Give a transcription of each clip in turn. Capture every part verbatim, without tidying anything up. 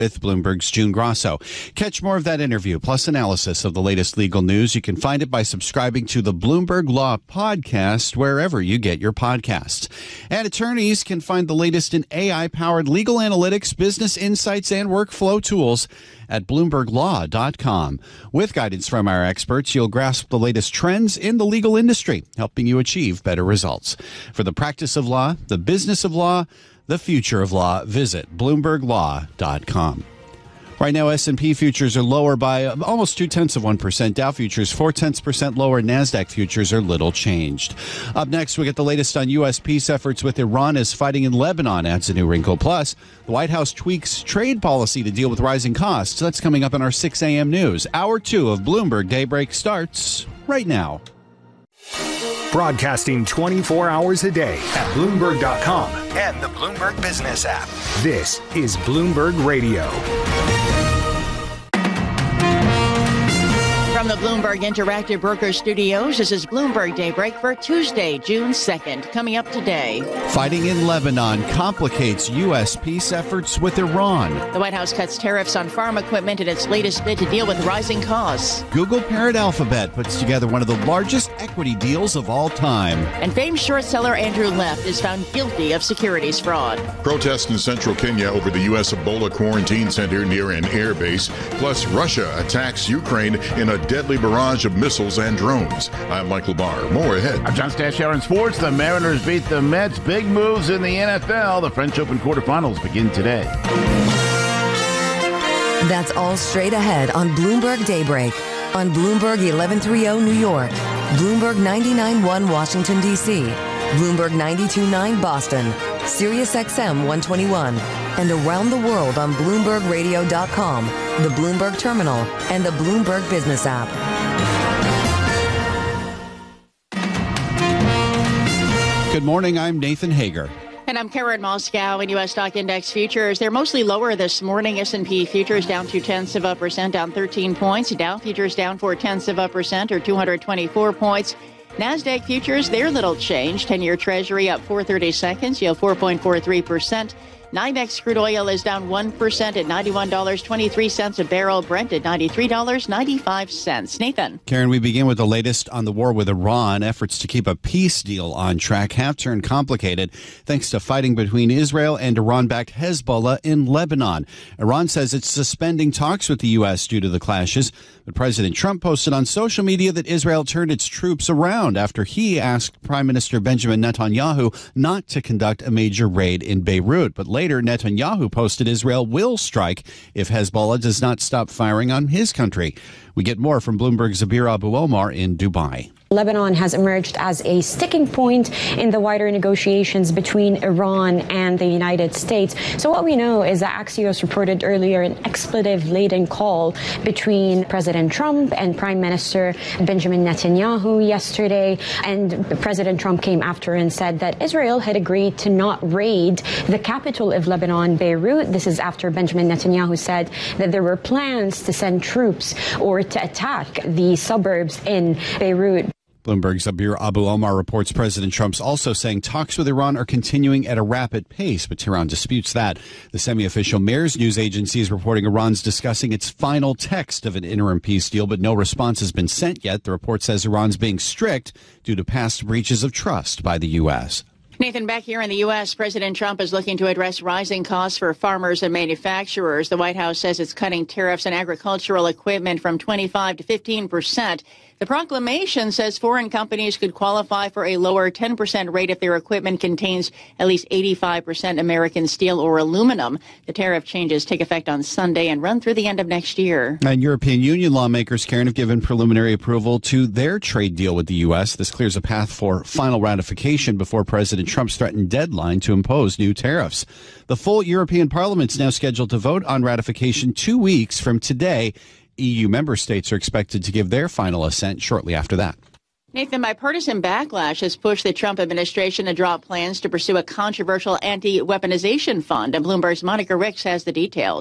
with Bloomberg's June Grosso. Catch more of that interview, plus analysis of the latest legal news. You can find it by subscribing to the Bloomberg Law Podcast wherever you get your podcasts. And attorneys can find the latest in A I-powered legal analytics, business insights, and workflow tools at bloomberg law dot com. With guidance from our experts, you'll grasp the latest trends in the legal industry, helping you achieve better results. For the practice of law, the business of law, the future of law, visit bloomberg law dot com. Right now, S and P futures are lower by almost two-tenths of one percent. Dow futures four-tenths percent lower. NASDAQ futures are little changed. Up next, we get the latest on U S peace efforts with Iran as fighting in Lebanon adds a new wrinkle. Plus, the White House tweaks trade policy to deal with rising costs. That's coming up in our six a.m. news. Hour two of Bloomberg Daybreak starts right now. Broadcasting twenty-four hours a day at Bloomberg dot com and the Bloomberg Business app. This is Bloomberg Radio. From the Bloomberg Interactive Broker Studios, this is Bloomberg Daybreak for Tuesday, June second. Coming up today. Fighting in Lebanon complicates U S peace efforts with Iran. The White House cuts tariffs on farm equipment in its latest bid to deal with rising costs. Google parent Alphabet puts together one of the largest equity deals of all time. And famed short seller Andrew Left is found guilty of securities fraud. Protests in central Kenya over the U S Ebola quarantine center near an air base. Plus, Russia attacks Ukraine in a deadly barrage of missiles and drones. I'm Michael Barr. More ahead. I'm John Stashower in sports. The Mariners beat the Mets. Big moves in the N F L. The French Open quarterfinals begin today. That's all straight ahead on Bloomberg Daybreak. On Bloomberg eleven thirty New York, Bloomberg ninety-nine point one Washington, D C, Bloomberg ninety-two point nine Boston, Sirius X M one twenty-one, and around the world on Bloomberg Radio dot com, the Bloomberg Terminal, and the Bloomberg Business app. Good morning, I'm Nathan Hager. And I'm Karen Moscow. In U S stock index futures, they're mostly lower this morning. S and P futures down two-tenths of a percent, down thirteen points. Dow futures down four-tenths of a percent, or two hundred twenty-four points. NASDAQ futures, they're little change. ten-year Treasury up four thirty-seconds, yield four point four three percent. NYMEX crude oil is down one percent at ninety-one dollars and twenty-three cents a barrel. Brent at ninety-three dollars and ninety-five cents. Nathan. Karen, we begin with the latest on the war with Iran. Efforts to keep a peace deal on track have turned complicated thanks to fighting between Israel and Iran-backed Hezbollah in Lebanon. Iran says it's suspending talks with the U S due to the clashes, but President Trump posted on social media that Israel turned its troops around after he asked Prime Minister Benjamin Netanyahu not to conduct a major raid in Beirut. But later, Later, Netanyahu posted Israel will strike if Hezbollah does not stop firing on his country. We get more from Bloomberg's Zabir Abu Omar in Dubai. Lebanon has emerged as a sticking point in the wider negotiations between Iran and the United States. So what we know is that Axios reported earlier an expletive-laden call between President Trump and Prime Minister Benjamin Netanyahu yesterday. And President Trump came after and said that Israel had agreed to not raid the capital of Lebanon, Beirut. This is after Benjamin Netanyahu said that there were plans to send troops or to attack the suburbs in Beirut. Bloomberg's Zabir Abu Omar reports President Trump's also saying talks with Iran are continuing at a rapid pace, but Tehran disputes that. The semi-official Mers news agency is reporting Iran's discussing its final text of an interim peace deal, but no response has been sent yet. The report says Iran's being strict due to past breaches of trust by the U S. Nathan, back here in the U S, President Trump is looking to address rising costs for farmers and manufacturers. The White House says it's cutting tariffs on agricultural equipment from twenty-five to fifteen percent. The proclamation says foreign companies could qualify for a lower ten percent rate if their equipment contains at least eighty-five percent American steel or aluminum. The tariff changes take effect on Sunday and run through the end of next year. And European Union lawmakers, Karen, have given preliminary approval to their trade deal with the U S. This clears a path for final ratification before President Trump's threatened deadline to impose new tariffs. The full European Parliament is now scheduled to vote on ratification two weeks from today. E U member states are expected to give their final assent shortly after that. Nathan, bipartisan backlash has pushed the Trump administration to drop plans to pursue a controversial anti-weaponization fund. And Bloomberg's Monica Ricks has the details.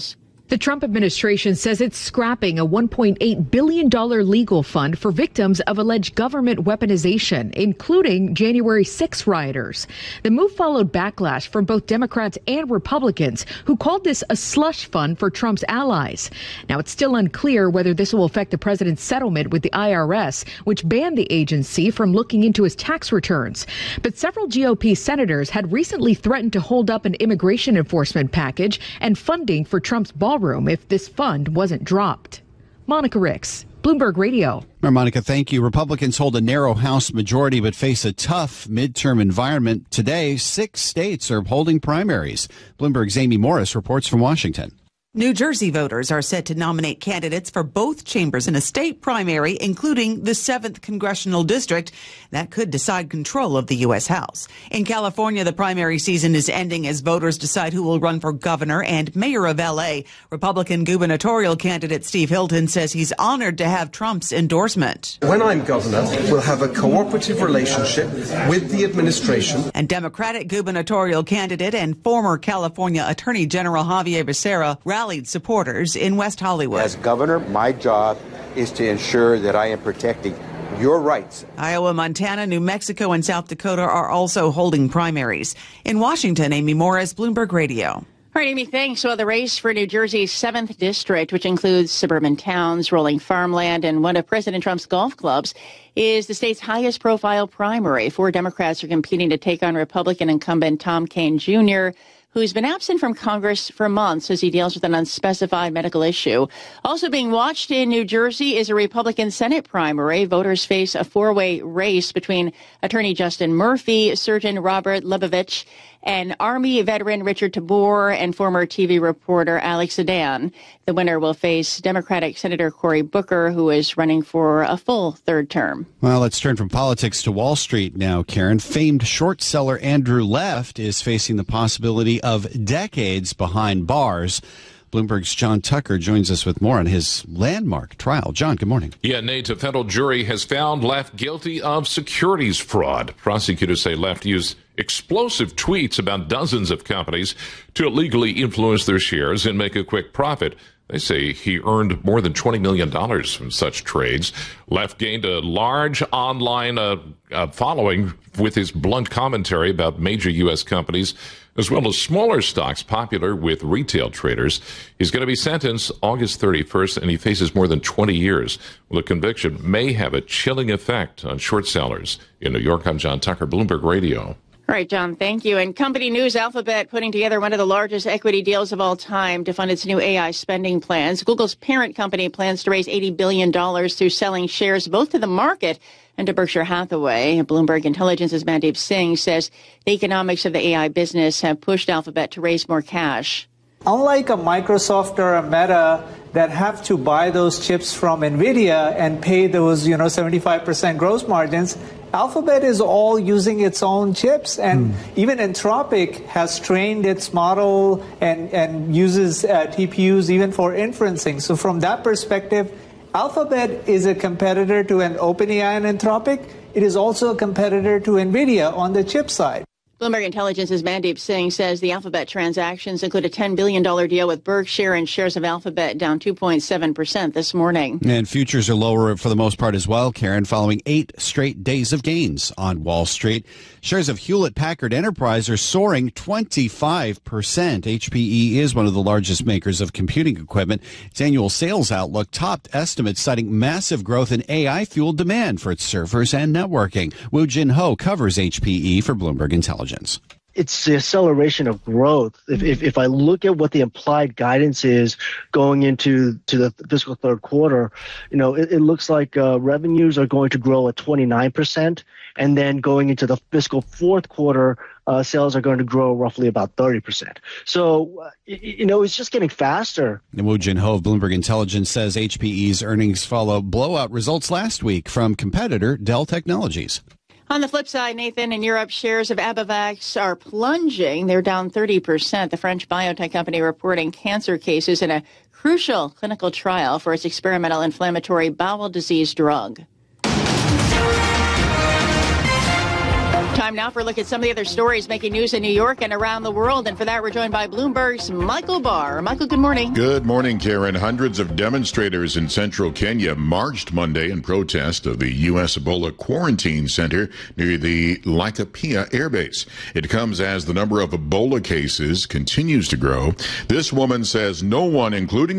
The Trump administration says it's scrapping a one point eight billion dollars legal fund for victims of alleged government weaponization, including January sixth rioters. The move followed backlash from both Democrats and Republicans, who called this a slush fund for Trump's allies. Now, it's still unclear whether this will affect the president's settlement with the I R S, which banned the agency from looking into his tax returns. But several G O P senators had recently threatened to hold up an immigration enforcement package and funding for Trump's ballroom if this fund wasn't dropped. Monica Ricks, Bloomberg Radio. Monica, thank you. Republicans hold a narrow House majority but face a tough midterm environment. Today, six states are holding primaries. Bloomberg's Amy Morris reports from Washington. New Jersey voters are set to nominate candidates for both chambers in a state primary, including the seventh Congressional District. That could decide control of the U S House. In California, the primary season is ending as voters decide who will run for governor and mayor of L A. Republican gubernatorial candidate Steve Hilton says he's honored to have Trump's endorsement. When I'm governor, we'll have a cooperative relationship with the administration. And Democratic gubernatorial candidate and former California Attorney General Javier Becerra rallied supporters in West Hollywood. As governor, my job is to ensure that I am protecting your rights. Iowa, Montana, New Mexico, and South Dakota are also holding primaries. In Washington, Amy Morris, Bloomberg Radio. All right, Amy, thanks. Well, the race for New Jersey's seventh district, which includes suburban towns, rolling farmland, and one of President Trump's golf clubs, is the state's highest profile primary. Four Democrats are competing to take on Republican incumbent Tom Kean Junior, who's been absent from Congress for months as he deals with an unspecified medical issue. Also being watched in New Jersey is a Republican Senate primary. Voters face a four-way race between Attorney Justin Murphy, Surgeon Robert Lebovich, and Army veteran Richard Tabor and former T V reporter Alex Sedan. The winner will face Democratic Senator Cory Booker, who is running for a full third term. Well, let's turn from politics to Wall Street now, Karen. Famed short seller Andrew Left is facing the possibility of decades behind bars. Bloomberg's John Tucker joins us with more on his landmark trial. John, good morning. Yeah, Nate, a federal jury has found Left guilty of securities fraud. Prosecutors say Left used explosive tweets about dozens of companies to illegally influence their shares and make a quick profit. They say he earned more than twenty million dollars from such trades. Left gained a large online uh, uh, following with his blunt commentary about major U S companies, as well as smaller stocks popular with retail traders. He's going to be sentenced August thirty-first, and he faces more than twenty years. Well, the conviction may have a chilling effect on short sellers. In New York, I'm John Tucker, Bloomberg Radio. All right, John, thank you. And company news, Alphabet putting together one of the largest equity deals of all time to fund its new A I spending plans. Google's parent company plans to raise eighty billion dollars through selling shares both to the market and to Berkshire Hathaway. Bloomberg Intelligence's Mandeep Singh says the economics of the A I business have pushed Alphabet to raise more cash. Unlike a Microsoft or a Meta that have to buy those chips from NVIDIA and pay those, you know, seventy-five percent gross margins, Alphabet is all using its own chips, and mm. even Anthropic has trained its model and, and uses uh, T P Us even for inferencing. So from that perspective, Alphabet is a competitor to an OpenAI and Anthropic. It is also a competitor to NVIDIA on the chip side. Bloomberg Intelligence's Mandeep Singh says the Alphabet transactions include a ten billion dollars deal with Berkshire, and shares of Alphabet down two point seven percent this morning. And futures are lower for the most part as well, Karen, following eight straight days of gains on Wall Street. Shares of Hewlett-Packard Enterprise are soaring twenty-five percent. H P E is one of the largest makers of computing equipment. Its annual sales outlook topped estimates, citing massive growth in A I-fueled demand for its servers and networking. Woo Jin Ho covers H P E for Bloomberg Intelligence. It's the acceleration of growth. If, if if I look at what the implied guidance is going into to the fiscal third quarter, you know, it, it looks like uh, revenues are going to grow at twenty-nine percent, and then going into the fiscal fourth quarter, uh, sales are going to grow roughly about thirty percent. So, uh, you know, it's just getting faster. And Woo Jin Ho of Bloomberg Intelligence says H P E's earnings follow blowout results last week from competitor Dell Technologies. On the flip side, Nathan, in Europe, shares of Abivax are plunging. They're down thirty percent. The French biotech company reporting cancer cases in a crucial clinical trial for its experimental inflammatory bowel disease drug. Time Time now for a look at some of the other stories making news in New York and around the world. And for that, we're joined by Bloomberg's Michael Barr. Michael, good morning. Good morning, Karen. Hundreds of demonstrators in central Kenya marched Monday in protest of the U S Ebola quarantine center near the Laikipia Air Base. It comes as the number of Ebola cases continues to grow. This woman says no one, including